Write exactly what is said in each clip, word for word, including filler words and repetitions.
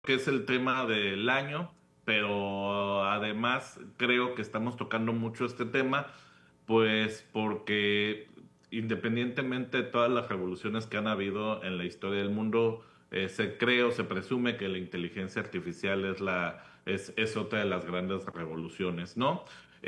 que es el tema del año, pero además creo que estamos tocando mucho este tema, pues porque independientemente de todas las revoluciones que han habido en la historia del mundo, eh, se cree o se presume que la inteligencia artificial es la es, es otra de las grandes revoluciones, ¿no?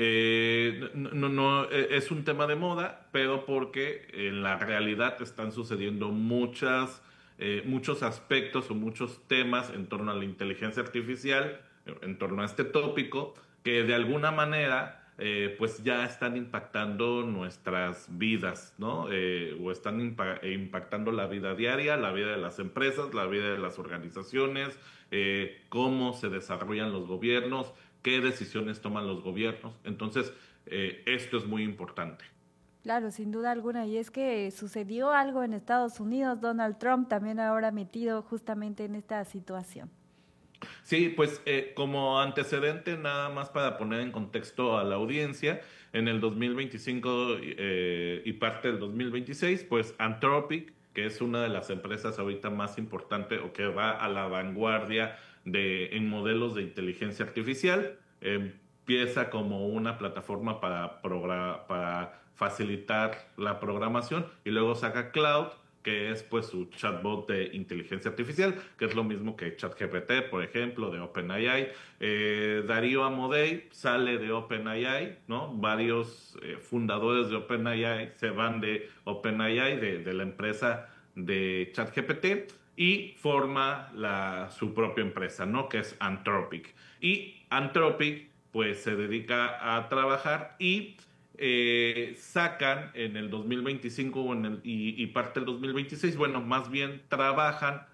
Eh, no, no, no, eh, es un tema de moda, pero porque en la realidad están sucediendo muchas eh, muchos aspectos o muchos temas en torno a la inteligencia artificial, en torno a este tópico, que de alguna manera eh, pues ya están impactando nuestras vidas, ¿no? Eh, o están impa- eh, impactando la vida diaria, la vida de las empresas, la vida de las organizaciones, eh, cómo se desarrollan los gobiernos, qué decisiones toman los gobiernos. Entonces, eh, esto es muy importante. Claro, sin duda alguna. Y es que sucedió algo en Estados Unidos, Donald Trump también ahora metido justamente en esta situación. Sí, pues eh, como antecedente, nada más para poner en contexto a la audiencia, en el dos mil veinticinco eh, y parte del dos mil veintiséis, pues Anthropic, que es una de las empresas ahorita más importantes o que va a la vanguardia de, en modelos de inteligencia artificial, eh, empieza como una plataforma para, progra- para facilitar la programación y luego saca Cloud, que es pues su chatbot de inteligencia artificial, que es lo mismo que ChatGPT, por ejemplo, de OpenAI. Eh, Darío Amodei sale de OpenAI, ¿no? Varios eh, fundadores de OpenAI se van de OpenAI, de, de la empresa de ChatGPT, y forma la, su propia empresa, ¿no? Que es Anthropic. Y Anthropic, pues, se dedica a trabajar y eh, sacan en el dos mil veinticinco o en el, y, y parte del dos mil veintiséis, bueno, más bien trabajan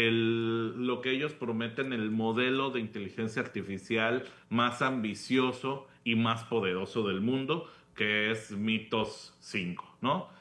el, lo que ellos prometen, el modelo de inteligencia artificial más ambicioso y más poderoso del mundo, que es Mitos cinco, ¿no?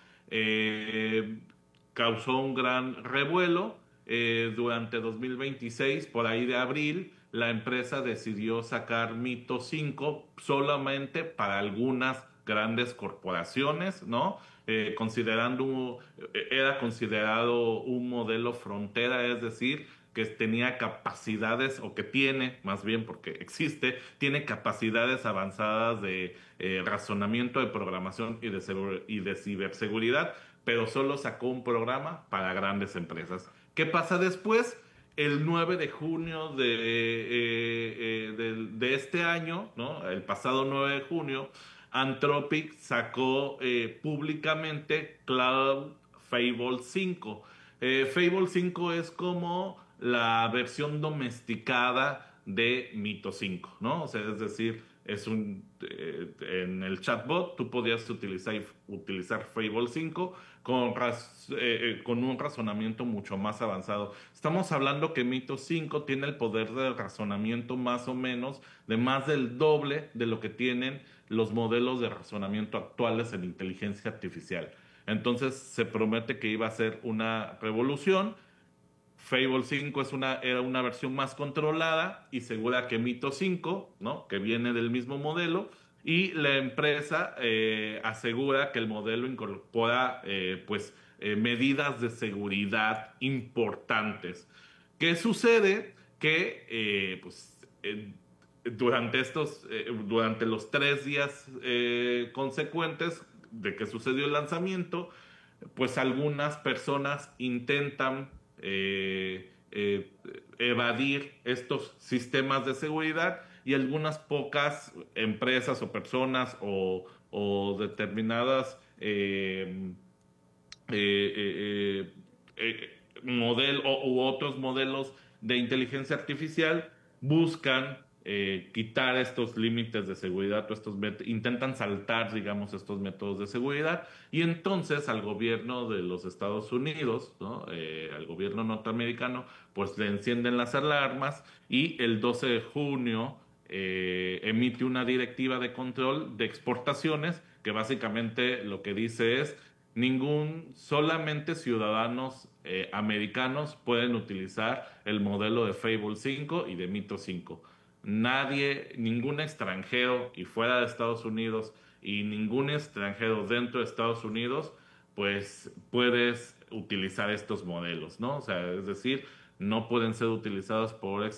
Eh, Causó un gran revuelo. Eh, durante dos mil veintiséis, por ahí de abril, la empresa decidió sacar Mito cinco solamente para algunas grandes corporaciones, ¿no? Eh, considerando, un- eh, era considerado un modelo frontera, es decir, que tenía capacidades, o que tiene, más bien porque existe, tiene capacidades avanzadas de eh, razonamiento, de programación y de, segur- y de ciberseguridad, pero solo sacó un programa para grandes empresas. ¿Qué pasa después? El nueve de junio de, eh, eh, de, de este año, ¿no? El pasado nueve de junio, Anthropic sacó eh, públicamente Cloud Fable cinco. Eh, Fable cinco es como la versión domesticada de Mito cinco, ¿no? O sea, es decir, es un eh, en el chatbot tú podías utilizar, utilizar Fable cinco con, raz- eh, eh, con un razonamiento mucho más avanzado. Estamos hablando que Mito cinco tiene el poder de razonamiento más o menos de más del doble de lo que tienen los modelos de razonamiento actuales en inteligencia artificial. Entonces se promete que iba a ser una revolución. Fable cinco es una, era una versión más controlada y segura que Mito cinco, ¿no? Que viene del mismo modelo. Y la empresa eh, asegura que el modelo incorpora eh, pues, eh, medidas de seguridad importantes. ¿Qué sucede? Que eh, pues, eh, durante estos, eh, durante los tres días eh, consecuentes de que sucedió el lanzamiento, pues algunas personas intentan eh, eh, evadir estos sistemas de seguridad y algunas pocas empresas o personas o, o determinadas eh, eh, eh, eh, eh, model, o, u otros modelos de inteligencia artificial buscan eh, quitar estos límites de seguridad o estos met- intentan saltar, digamos, estos métodos de seguridad y entonces al gobierno de los Estados Unidos, ¿no? Eh, al gobierno norteamericano, pues le encienden las alarmas y el doce de junio eh, emite una directiva de control de exportaciones que básicamente lo que dice es ningún, solamente ciudadanos eh, americanos pueden utilizar el modelo de Fable cinco y de Mito cinco. Nadie, ningún extranjero y fuera de Estados Unidos y ningún extranjero dentro de Estados Unidos, pues puedes utilizar estos modelos, ¿no? O sea, es decir, no pueden ser utilizados por